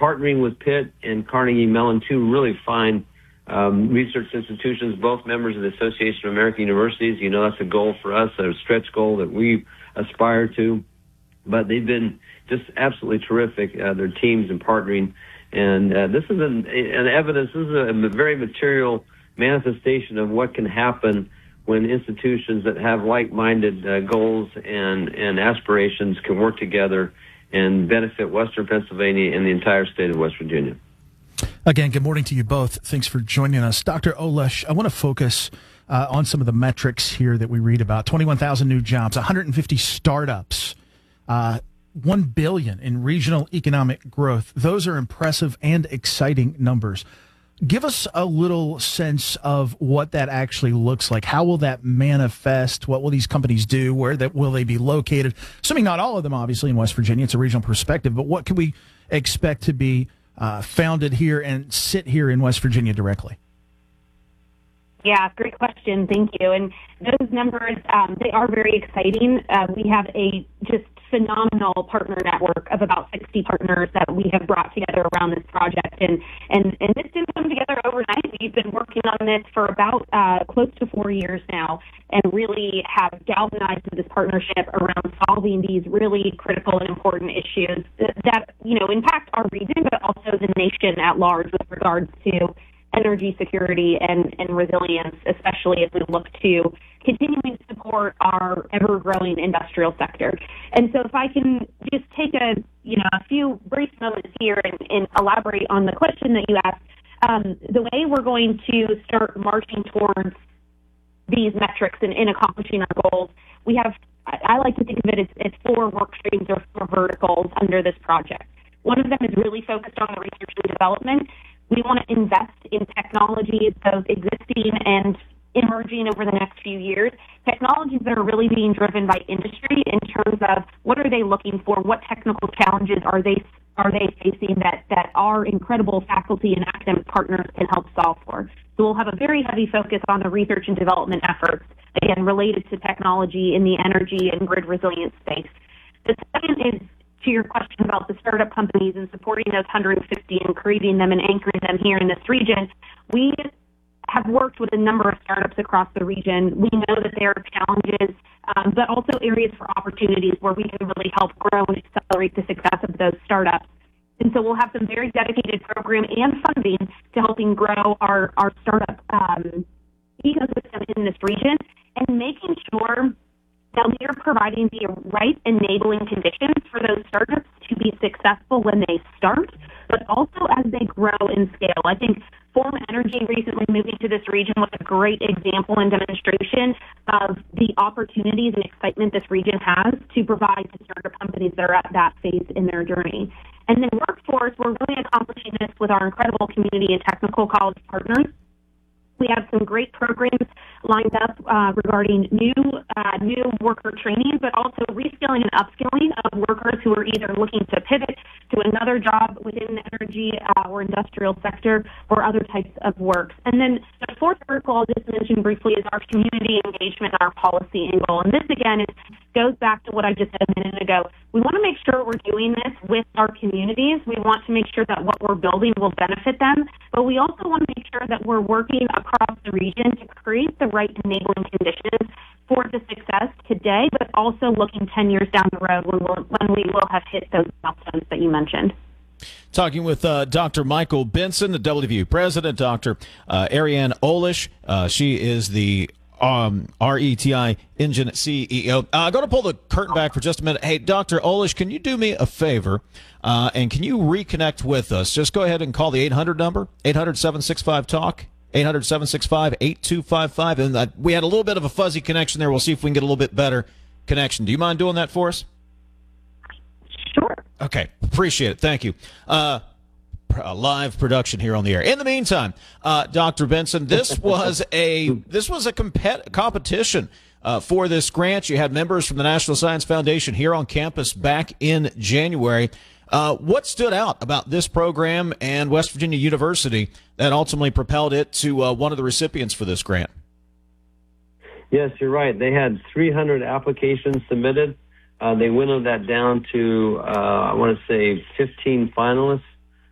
partnering with Pitt and Carnegie Mellon, two really fine research institutions, both members of the Association of American Universities. You know, that's a goal for us, a stretch goal that we aspire to. But they've been just absolutely terrific, their teams and partnering. And this is an evidence, this is a very material manifestation of what can happen when institutions that have like-minded goals and aspirations can work together and benefit Western Pennsylvania and the entire state of West Virginia. Again, good morning to you both. Thanks for joining us. Dr. Olesh, I want to focus on some of the metrics here that we read about. 21,000 new jobs, 150 startups, $1 billion in regional economic growth. Those are impressive and exciting numbers. Give us a little sense of what that actually looks like. How will that manifest? What will these companies do? Where will they be located? Assuming not all of them, obviously, in West Virginia. It's a regional perspective. But what can we expect to be founded here and sit here in West Virginia directly? Yeah, great question. Thank you. And those numbers, they are very exciting. We have a just phenomenal partner network of about 60 partners that we have brought together around this project. And this didn't come together overnight. We've been working on this for about close to 4 years now and really have galvanized this partnership around solving these really critical and important issues that impact our region, but also the nation at large with regards to energy security and resilience, especially as we look to continuing to support our ever-growing industrial sector. And so if I can just take a few brief moments here and elaborate on the question that you asked, the way we're going to start marching towards these metrics and accomplishing our goals, we have, I like to think of it as 4 work streams or 4 verticals under this project. One of them is really focused on the research and development. We want to invest in technologies, both existing and emerging over the next few years, technologies that are really being driven by industry in terms of what are they looking for, what technical challenges are they facing that our incredible faculty and academic partners can help solve for. So we'll have a very heavy focus on the research and development efforts, again, related to technology in the energy and grid resilience space. The second is to your question about the startup companies and supporting those 150 and creating them and anchoring them here in this region. We have worked with a number of startups across the region. We know that there are challenges, but also areas for opportunities where we can really help grow and accelerate the success of those startups. And so we'll have some very dedicated program and funding to helping grow our startup ecosystem in this region and making sure that we are providing the right enabling conditions for those startups to be successful when they start, but also as they grow and scale. I think Form Energy recently moving to this region was a great example and demonstration of the opportunities and excitement this region has to provide to startup companies that are at that phase in their journey. And then workforce, we're really accomplishing this with our incredible community and technical college partners. We have some great programs lined up regarding new worker training, but also reskilling and upskilling of workers who are either looking to pivot to another job within the energy or industrial sector or other types of work. And then the fourth vertical I'll just mention briefly is our community engagement and our policy angle. And this, again, goes back to what I just said a minute ago. We want to make sure we're doing this with our communities. We want to make sure that what we're building will benefit them, but we also want to make sure that we're working across the region to create the right enabling conditions for the success today, but also looking 10 years down the road when we will have hit those milestones that you mentioned. Talking with Dr. Michael Benson, the WVU president, Dr. Ariane Olesh. She is the RETI Engine CEO. I'm going to pull the curtain back for just a minute. Hey, Dr. Olesh, can you do me a favor and can you reconnect with us? Just go ahead and call the 800 number, 800-765-TALK, 800-765-8255. And we had a little bit of a fuzzy connection there. We'll see if we can get a little bit better connection. Do you mind doing that for us? Sure. Okay. Appreciate it. Thank you. Live production here on the air. In the meantime, Dr. Benson, this was a competition for this grant. You had members from the National Science Foundation here on campus back in January. What stood out about this program and West Virginia University that ultimately propelled it to one of the recipients for this grant? Yes, you're right. They had 300 applications submitted. They whittled that down to, I want to say, 15 finalists.